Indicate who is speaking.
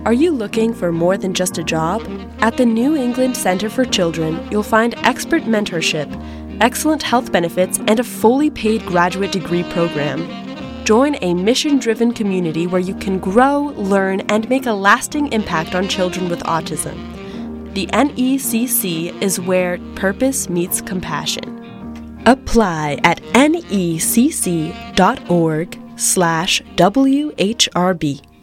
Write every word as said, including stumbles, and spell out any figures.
Speaker 1: Are you looking for more than just a job? At the New England Center for Children, you'll find expert mentorship, excellent health benefits, and a fully paid graduate degree program. Join a mission-driven community where you can grow, learn, and make a lasting impact on children with autism. The N E C C is where purpose meets compassion. Apply at necc.org slash WHRB.